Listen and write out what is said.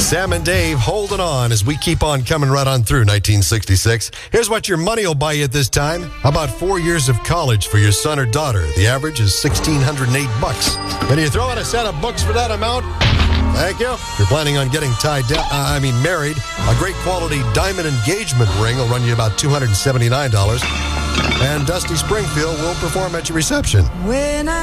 Sam and Dave holding on as we keep on coming right on through 1966. Here's what your money will buy you at this time. How about 4 years of college for your son or daughter? The average is $1,608. Can you throw in a set of books for that amount? Thank you. If you're planning on getting married, a great quality diamond engagement ring will run you about $279. And Dusty Springfield will perform at your reception.